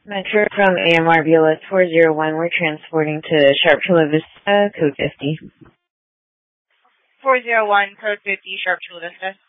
Metro from AMR Violet 401. We're transporting to Sharp Chula Vista, code 50. 401, code 50, Sharp Chula Vista.